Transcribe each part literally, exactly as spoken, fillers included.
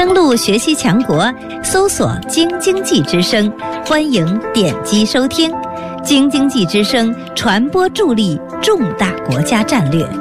登录学习强国，搜索京经济之声，欢迎点击收听。京经济之声传播助力重大国家战略。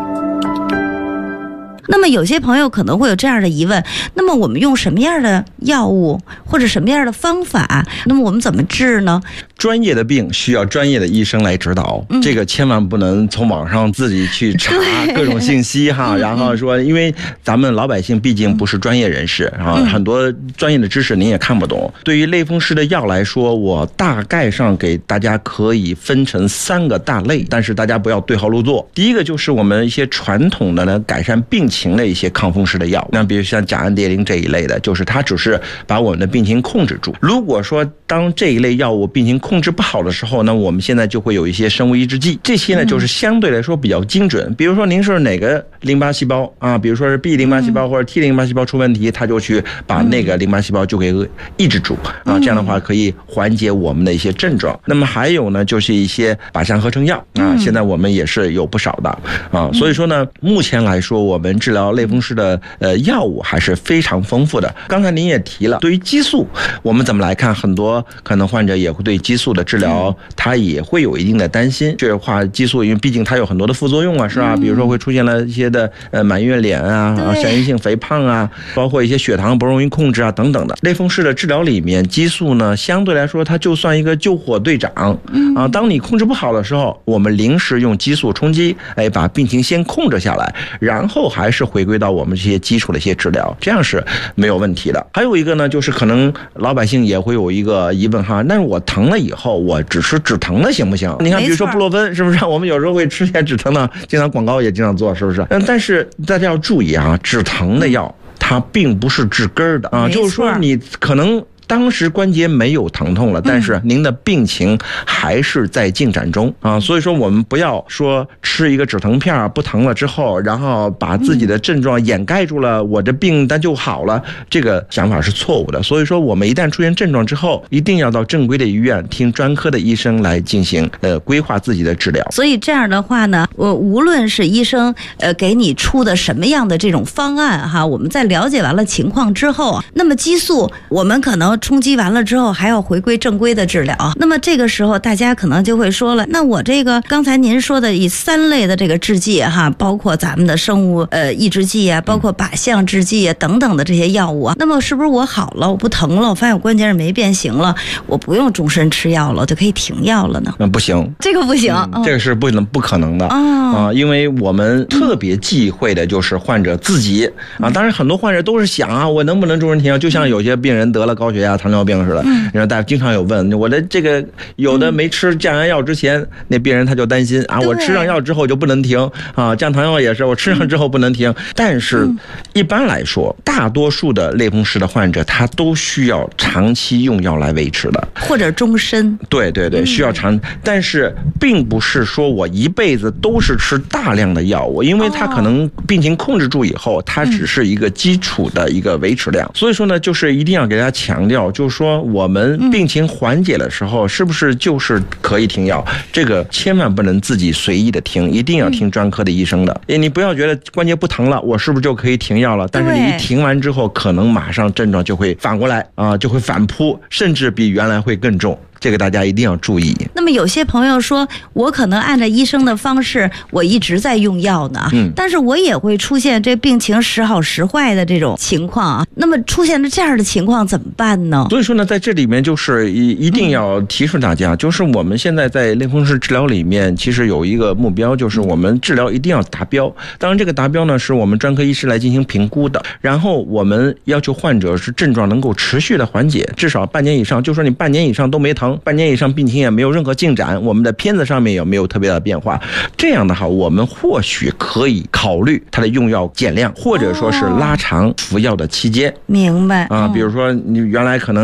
那么有些朋友可能会有这样的疑问，那么我们用什么样的药物或者什么样的方法，那么我们怎么治呢？ 专业的病需要专业的医生来指导，嗯、这个千万不能从网上自己去查各种信息哈，然后说，因为咱们老百姓毕竟不是专业人士啊，嗯、很多专业的知识您也看不懂。对于类风湿的药来说，我大概上给大家可以分成三个大类，但是大家不要对号入座。第一个就是我们一些传统的呢改善病情的一些抗风湿的药，那比如像甲氨蝶呤这一类的，就是它只是把我们的病情控制住。如果说当这一类药物病情控制不好的时候呢，我们现在就会有一些生物抑制剂，这些呢就是相对来说比较精准。比如说您是哪个淋巴细胞啊，比如说是 B 淋巴细胞或者 T 淋巴细胞出问题，它就去把那个淋巴细胞就给抑制住啊，这样的话可以缓解我们的一些症状。那么还有呢，就是一些靶向合成药啊，现在我们也是有不少的啊，所以说呢，目前来说我们治疗类风湿的呃药物还是非常丰富的。刚才您也提了，对于激素我们怎么来看，很多可能患者也会对激素的治疗他也会有一定的担心。这话激素因为毕竟它有很多的副作用啊，是吧？比如说会出现了一些的呃满月脸啊、眩晕性肥胖啊，包括一些血糖不容易控制啊等等的。类风湿的治疗里面，激素呢相对来说它就算一个救火队长啊。当你控制不好的时候，我们临时用激素冲击，哎，把病情先控制下来，然后还是回归到我们这些基础的一些治疗，这样是没有问题的。还有一个呢，就是可能老百姓也会有一个疑问哈，但是我疼了以后，我只吃止疼的行不行？你看，比如说布洛芬，是不是？我们有时候会吃些止疼的，经常广告也经常做，是不是？嗯，但是大家要注意啊，止疼的药它并不是治根的啊，就是说你可能当时关节没有疼痛了，但是您的病情还是在进展中啊，所以说我们不要说吃一个止疼片不疼了之后，然后把自己的症状掩盖住了，我的病它就好了，这个想法是错误的。所以说我们一旦出现症状之后，一定要到正规的医院听专科的医生来进行呃规划自己的治疗。 所以这样的话呢，我无论是医生呃给你出的什么样的这种方案哈，我们在了解完了情况之后，那么激素我们可能冲击完了之后还要回归正规的治疗，那么这个时候大家可能就会说了，那我这个刚才您说的以三类的这个制剂哈，包括咱们的生物呃抑制剂啊，包括靶向制剂啊等等的这些药物啊，那么是不是我好了，我不疼了，我发现我关节上没变形了，我不用终身吃药了，我就可以停药了呢？ 嗯，不行， 这个不行， 嗯、这个是不能不可能的、哦、啊，因为我们特别忌讳的就是患者自己啊，当然很多患者都是想啊，我能不能终身停药？就像有些病人得了高血压、糖尿病似的，嗯，然后大家经常有问我的这个有的没吃降压药之前，嗯、那病人他就担心啊，我吃上药之后就不能停啊，降糖药也是我吃上之后不能停。嗯、但是一般来说，大多数的类风湿的患者他都需要长期用药来维持的， 或者终身。 对对对，需要长，嗯、但是并不是说我一辈子都是吃大量的药物，因为他可能病情控制住以后，它只是一个基础的一个维持量。嗯、所以说呢，就是一定要给大家强调，就是说我们病情缓解的时候，是不是就是可以停药？这个千万不能自己随意的停，一定要听专科的医生的。你不要觉得关节不疼了，我是不是就可以停药了？但是你一停完之后，可能马上症状就会反过来啊，就会反扑，甚至比原来会更重。这个大家一定要注意。 那么有些朋友说，我可能按照医生的方式，我一直在用药呢，嗯，但是我也会出现这病情时好时坏的这种情况啊。那么出现了这样的情况怎么办呢？ 所以说呢，在这里面就是一一定要提示大家，嗯、就是我们现在在类风湿治疗里面，其实有一个目标，就是我们治疗一定要达标。当然，这个达标呢，是我们专科医师来进行评估的。然后我们要求患者是症状能够持续的缓解，至少半年以上。就说你半年以上都没疼。半年以上病情也没有任何进展，我们的片子上面也没有特别的变化，这样的话我们或许可以考虑它的用药减量，或者说是拉长服药的期间。 明白啊，比如说你原来可能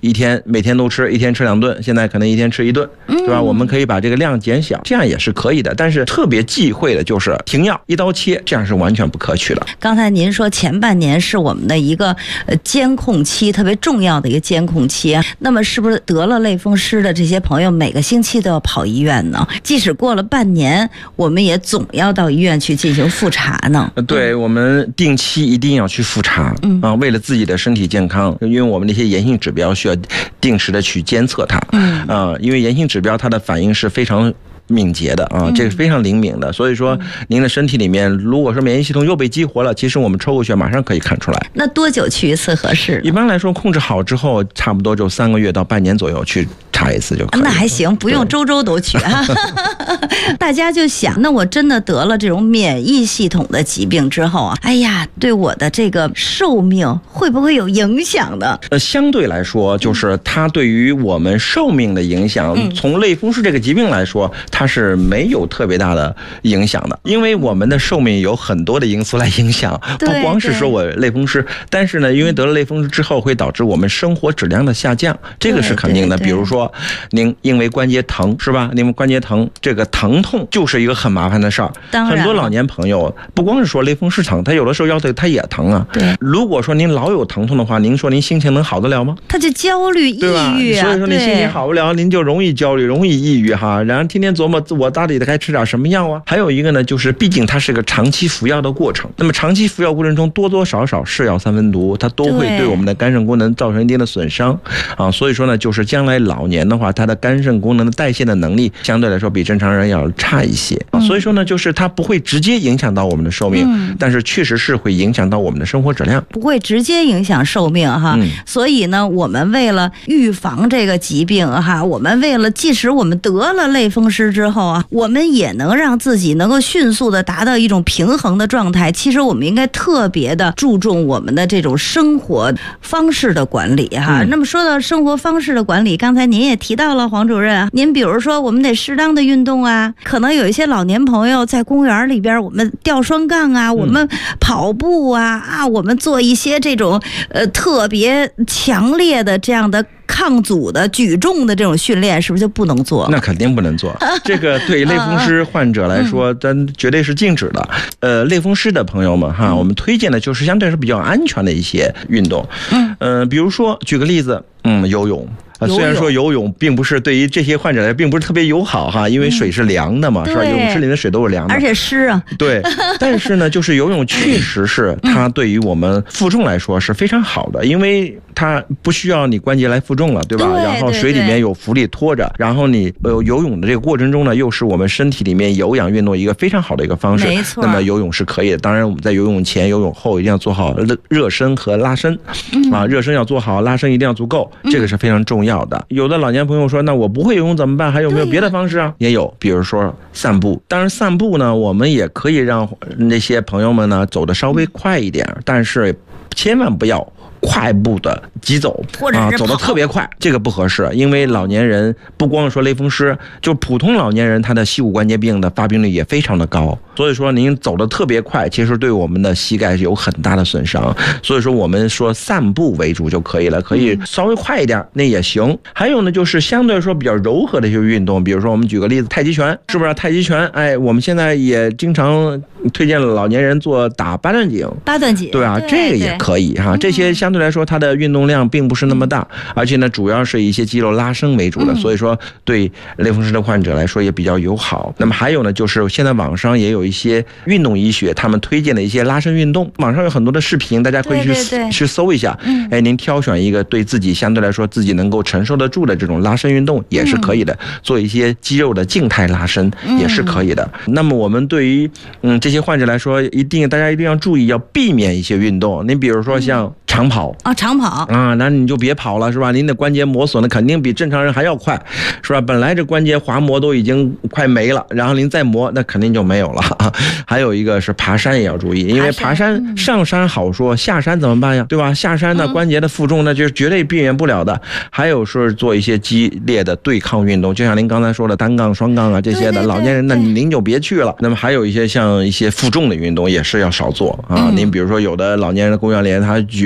一天每天都吃，一天吃两顿，现在可能一天吃一顿，对吧？我们可以把这个量减小，这样也是可以的。但是特别忌讳的就是停药一刀切，这样是完全不可取的。 刚才您说前半年是我们的一个呃监控期，特别重要的一个监控期啊。那么是不是得了类风湿的这些朋友每个星期都要跑医院呢？即使过了半年，我们也总要到医院去进行复查呢？ 对，我们定期一定要去复查，嗯啊，为了自己的身体健康，因为我们那些炎性指标需要定时的去监测它，嗯啊，因为炎性指标它的反应是非常敏捷的啊，这是非常灵敏的，所以说您的身体里面如果说免疫系统又被激活了，其实我们抽个血马上可以看出来。 那多久去一次合适？ 一般来说控制好之后，差不多就三个月到半年左右去查一次就可以了。 那还行，不用周周都去啊。大家就想，那我真的得了这种免疫系统的疾病之后啊，哎呀，对我的这个寿命会不会有影响呢？ 呃，相对来说，就是它对于我们寿命的影响，嗯、从类风湿这个疾病来说，它是没有特别大的影响的，因为我们的寿命有很多的因素来影响，不光是说我类风湿，但是呢，因为得了类风湿之后，会导致我们生活质量的下降，这个是肯定的。比如说，您因为关节疼是吧？您关节疼，这个疼痛就是一个很麻烦的事儿。很多老年朋友不光是说类风湿疼，他有的时候腰腿他也疼啊。对，如果说您老有疼痛的话，您说您心情能好得了吗？ 他就焦虑、抑郁啊。 所以说您心情好不了，您就容易焦虑、容易抑郁哈。然后天天琢磨我到底该吃点什么药啊？还有一个呢，就是毕竟它是个长期服药的过程。那么长期服药过程中，多多少少是药三分毒，它都会对我们的肝肾功能造成一定的损伤啊。所以说呢，就是将来老年的话，它的肝肾功能的代谢的能力相对来说比正常人要差一些。嗯、所以说呢，就是它不会直接影响到我们的寿命，嗯、但是确实是会影响到我们的生活质量。 不会直接影响寿命哈。嗯、所以呢，我们为了预防这个疾病哈，我们为了即使我们得了类风湿之后啊，我们也能让自己能够迅速的达到一种平衡的状态。其实我们应该特别的注重我们的这种生活方式的管理哈。嗯、那么说到生活方式的管理，刚才您也提到了黄主任，您比如说我们得适当的运动啊，可能有一些老年朋友在公园里边，我们吊双杠啊，我们跑步啊啊，我们做一些这种呃特别强烈的这样的抗阻的举重的这种训练，是不是就不能做？ 那肯定不能做。这个对类风湿患者来说，咱绝对是禁止的。呃，类风湿的朋友们哈，我们推荐的就是相对是比较安全的一些运动。嗯，呃，比如说举个例子，嗯，游泳。虽然说游泳并不是对于这些患者来并不是特别友好哈，因为水是凉的嘛，是吧？游泳池里的水都是凉的， 而且湿啊。 对，但是呢，就是游泳确实是它对于我们负重来说是非常好的，因为它不需要你关节来负重了，对吧？ 对， 然后水里面有浮力拖着，然后你呃游泳的这个过程中呢，又是我们身体里面有氧运动一个非常好的一个方式。 没错。 那么游泳是可以的，当然我们在游泳前、游泳后一定要做好热热身和拉伸，嗯、啊，热身要做好，拉伸一定要足够，这个是非常重要的。嗯、有的老年朋友说，那我不会游泳怎么办？还有没有别的方式啊？也有，比如说散步。当然散步呢，我们也可以让那些朋友们呢走得稍微快一点，但是千万不要快步的疾走啊，走得特别快，这个不合适。因为老年人不光说类风湿，就普通老年人他的膝骨关节病的发病率也非常的高。所以说您走得特别快，其实对我们的膝盖是有很大的损伤。所以说我们说散步为主就可以了，可以稍微快一点那也行。还有呢，就是相对来说比较柔和的一些运动，比如说我们举个例子，太极拳，是不是？太极拳，哎，我们现在也经常推荐老年人做打八段锦。 八段锦， 对啊，对这个也可以哈。这些相对来说它的运动量并不是那么大，而且呢，主要是一些肌肉拉伸为主的，所以说对类风湿的患者来说也比较友好。那么还有呢，就是现在网上也有一些运动医学，他们推荐的一些拉伸运动，网上有很多的视频，大家可以去对对对去搜一下。嗯，哎，您挑选一个对自己相对来说自己能够承受得住的这种拉伸运动也是可以的，嗯、做一些肌肉的静态拉伸也是可以的。嗯、那么我们对于嗯这些患者来说，一定大家一定要注意，要避免一些运动。您比如说像长跑啊，长跑啊，那你就别跑了，是吧？您的关节磨损的肯定比正常人还要快，是吧？本来这关节滑膜都已经快没了，然后您再磨，那肯定就没有了。还有一个是爬山也要注意，因为爬山上山好说，下山怎么办呀？对吧？下山呢，关节的负重那就是绝对避免不了的。还有是做一些激烈的对抗运动，就像您刚才说的单杠、双杠啊这些的，老年人那您就别去了。那么还有一些像一些负重的运动也是要少做啊。您比如说有的老年人的公园里，他举那十吨。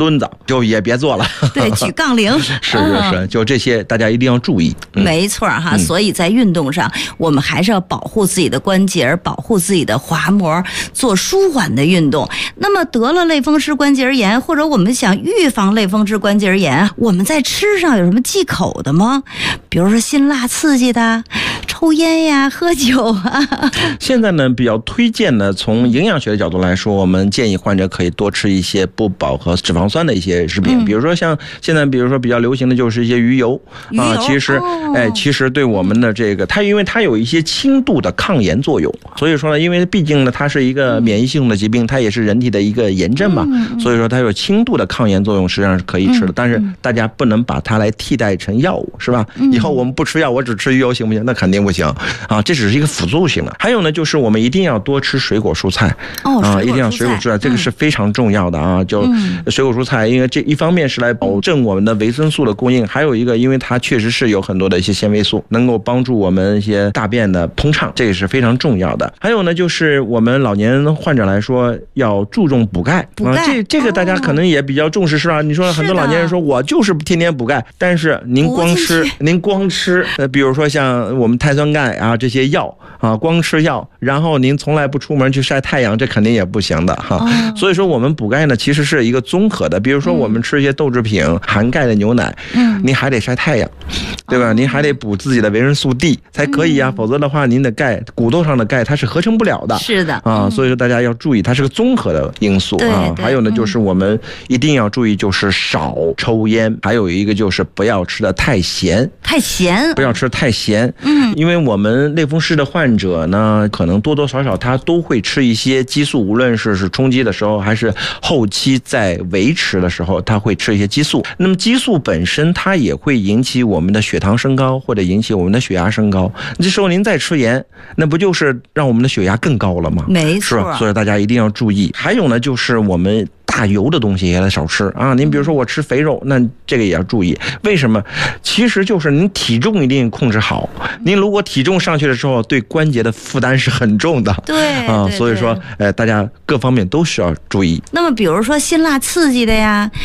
墩子就也别做了。 对，举杠铃。 是是是，就这些大家一定要注意。 嗯、没错哈、嗯，所以在运动上，我们还是要保护自己的关节，保护自己的滑膜，做舒缓的运动。那么得了类风湿关节炎，或者我们想预防类风湿关节炎，我们在吃上有什么忌口的吗？比如说辛辣刺激的、抽烟呀、喝酒啊。 现在呢，比较推荐呢，从营养学的角度来说，我们建议患者可以多吃一些不饱和脂肪酸的一些食品，嗯、比如说像现在，比如说比较流行的就是一些鱼油啊，其实、哦、哎，其实对我们的这个它，因为它有一些轻度的抗炎作用，所以说呢，因为毕竟呢，它是一个免疫系统的疾病，它也是人体的一个炎症嘛，嗯、所以说它有轻度的抗炎作用，实际上是可以吃的，嗯、但是大家不能把它来替代成药物，是吧？嗯、以后我们不吃药，我只吃鱼油行不行？那肯定不行啊，这只是一个辅助性的。还有呢，就是我们一定要多吃水果蔬菜哦， 啊，一定要水果蔬菜，这个是非常重要的啊。就水果蔬菜，因为这一方面是来保证我们的维生素的供应，还有一个，因为它确实是有很多的一些纤维素，能够帮助我们一些大便的通畅，这也是非常重要的。还有呢，就是我们老年患者来说，要注重补钙， 补钙， 啊、这这个大家可能也比较重视，是吧？你说很多老年人说我就是天天补钙，但是您光吃，您光吃，呃，比如说像我们碳酸钙啊这些药啊，光吃药，然后您从来不出门去晒太阳，这肯定也不行的哈。哦、所以说我们补钙呢，其实是一个综合的，比如说我们吃一些豆制品、嗯、含钙的牛奶，嗯，您还得晒太阳，对吧？哦、您还得补自己的维生素 D 才可以啊，嗯、否则的话，您的钙骨头上的钙它是合成不了的。 是的啊，所以说大家要注意，它是个综合的因素啊。还有呢，就是我们一定要注意，就是少抽烟，还有一个就是不要吃的太咸， 太咸， 不要吃太咸。嗯，因为我们类风湿的患者呢，可能多多少少他都会吃一些激素，无论是是冲击的时候，还是后期在维持的时候，他会吃一些激素。那么激素本身它也会引起我们的血糖升高，或者引起我们的血压升高。这时候您再吃盐，那不就是让我们的血压更高了吗？ 没错， 是吧？所以大家一定要注意。还有呢，就是我们大油的东西也得少吃啊！您比如说我吃肥肉，那这个也要注意。为什么？其实就是您体重一定控制好。您如果体重上去的时候，对关节的负担是很重的。 对啊，所以说，呃，大家各方面都需要注意。 那么，比如说辛辣刺激的呀。